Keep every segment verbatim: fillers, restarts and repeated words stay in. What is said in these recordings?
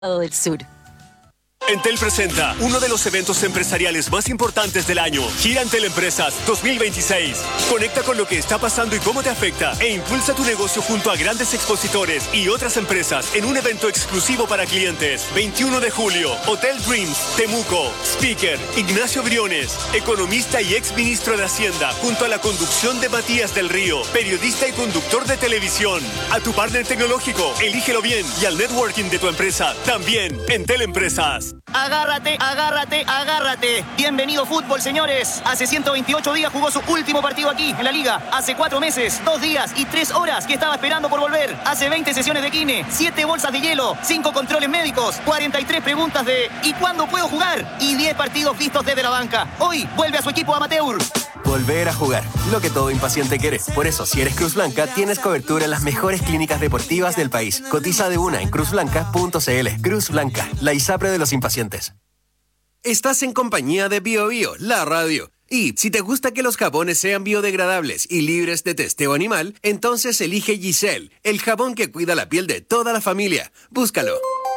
del Sur. Entel presenta uno de los eventos empresariales más importantes del año, Gira Entel Empresas dos mil veintiséis. Conecta con lo que está pasando y cómo te afecta e impulsa tu negocio junto a grandes expositores y otras empresas en un evento exclusivo para clientes. veintiuno de julio, Hotel Dreams, Temuco. Speaker, Ignacio Briones, economista y ex ministro de Hacienda, junto a la conducción de Matías del Río, periodista y conductor de televisión. A tu partner tecnológico, elígelo bien, y al networking de tu empresa, también, Entel Empresas. Agárrate, agárrate, agárrate. Bienvenido fútbol, señores. Hace ciento veintiocho días jugó su último partido aquí, en la Liga. Hace cuatro meses, dos días y tres horas que estaba esperando por volver. Hace veinte sesiones de kine, siete bolsas de hielo, cinco controles médicos, cuarenta y tres preguntas de ¿y cuándo puedo jugar? Y diez partidos vistos desde la banca. Hoy vuelve a su equipo amateur. Volver a jugar, lo que todo impaciente quiere. Por eso, si eres Cruz Blanca, tienes cobertura en las mejores clínicas deportivas del país. Cotiza de una en cruz blanca punto c l. Cruz Blanca, la ISAPRE de los impacientes. Estás en compañía de Bio Bio, la radio. Y si te gusta que los jabones sean biodegradables y libres de testeo animal, entonces elige Giselle, el jabón que cuida la piel de toda la familia. Búscalo.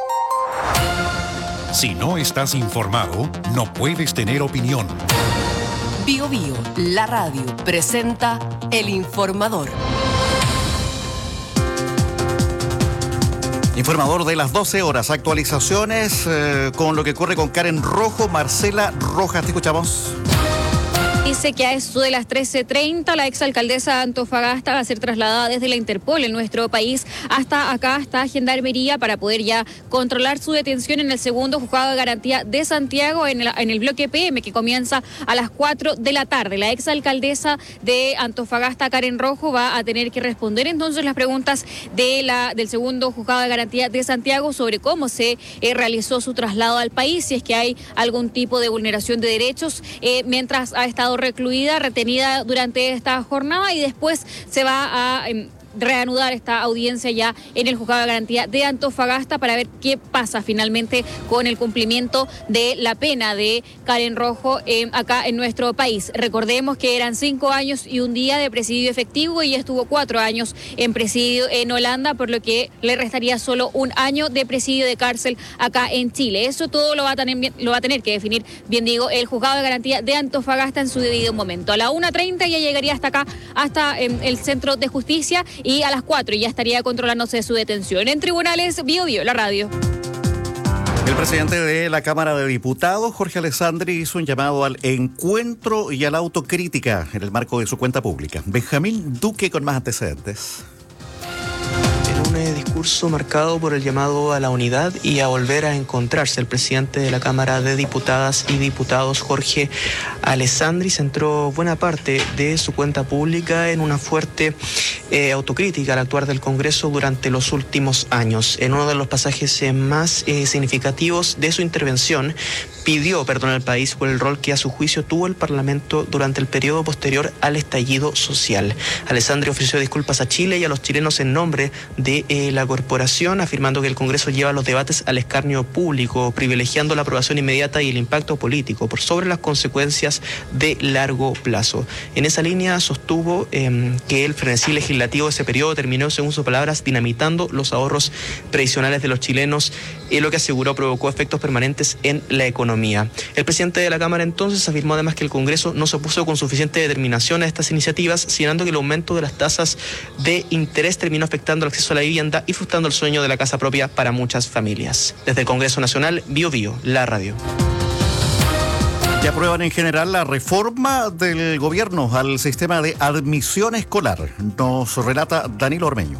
Si no estás informado, no puedes tener opinión. Bio Bio, la radio, presenta El Informador. Informador de las doce horas, actualizaciones eh, con lo que ocurre con Karen Rojo. Marcela Rojas, te escuchamos. Dice que a eso de las trece treinta la exalcaldesa de Antofagasta va a ser trasladada desde la Interpol en nuestro país hasta acá, hasta Gendarmería, para poder ya controlar su detención en el segundo juzgado de garantía de Santiago en el, en el bloque P M, que comienza a las cuatro de la tarde. La exalcaldesa de Antofagasta, Karen Rojo, va a tener que responder entonces las preguntas de la, del segundo juzgado de garantía de Santiago sobre cómo se eh, realizó su traslado al país, si es que hay algún tipo de vulneración de derechos, eh, mientras ha estado recluida, retenida durante esta jornada, y después se va a eh, reanudar esta audiencia ya en el juzgado de garantía de Antofagasta para ver qué pasa finalmente con el cumplimiento de la pena de Karen Rojo eh, acá en nuestro país. Recordemos que eran cinco años y un día de presidio efectivo y estuvo cuatro años en presidio en Holanda, por lo que le restaría solo un año de presidio de cárcel acá en Chile. Eso todo lo va a tener, lo va a tener que definir, bien digo, el juzgado de garantía de Antofagasta en su debido momento. A la una treinta ya llegaría hasta acá, hasta eh, el Centro de Justicia, y a las cuatro ya estaría controlándose su detención. En tribunales, Bio Bio, la radio. El presidente de la Cámara de Diputados, Jorge Alessandri, hizo un llamado al encuentro y a la autocrítica en el marco de su cuenta pública. Benjamín Duque con más antecedentes. Un discurso marcado por el llamado a la unidad y a volver a encontrarse. El presidente de la Cámara de Diputadas y Diputados, Jorge Alessandri, centró buena parte de su cuenta pública en una fuerte eh, autocrítica al actuar del Congreso durante los últimos años. En uno de los pasajes eh, más eh, significativos de su intervención, pidió perdón al país por el rol que a su juicio tuvo el Parlamento durante el periodo posterior al estallido social. Alessandri ofreció disculpas a Chile y a los chilenos en nombre de eh, la corporación, afirmando que el Congreso lleva los debates al escarnio público, privilegiando la aprobación inmediata y el impacto político por sobre las consecuencias de largo plazo. En esa línea sostuvo eh, que el frenesí legislativo de ese periodo terminó, según sus palabras, dinamitando los ahorros previsionales de los chilenos, y lo que aseguró provocó efectos permanentes en la economía. El presidente de la Cámara entonces afirmó además que el Congreso no se opuso con suficiente determinación a estas iniciativas, señalando que el aumento de las tasas de interés terminó afectando el acceso a la vivienda y frustrando el sueño de la casa propia para muchas familias. Desde el Congreso Nacional, Bio Bio, la radio. Que aprueban en general la reforma del gobierno al sistema de admisión escolar. Nos relata Danilo Ormeño.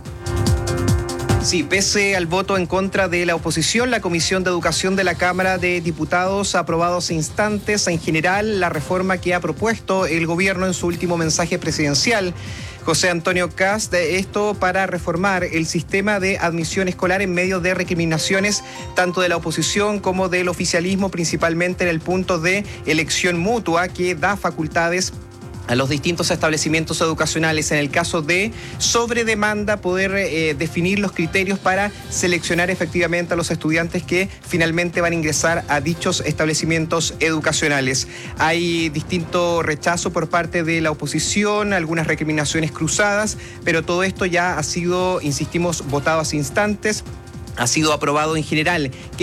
Sí, pese al voto en contra de la oposición, la Comisión de Educación de la Cámara de Diputados ha aprobado hace instantes en general la reforma que ha propuesto el gobierno en su último mensaje presidencial. José Antonio Kast, esto para reformar el sistema de admisión escolar en medio de recriminaciones tanto de la oposición como del oficialismo, principalmente en el punto de elección mutua que da facultades a los distintos establecimientos educacionales, en el caso de sobredemanda, poder eh, definir los criterios para seleccionar efectivamente a los estudiantes que finalmente van a ingresar a dichos establecimientos educacionales. Hay distinto rechazo por parte de la oposición, algunas recriminaciones cruzadas, pero todo esto ya ha sido, insistimos, votado hace instantes. ha sido aprobado en general.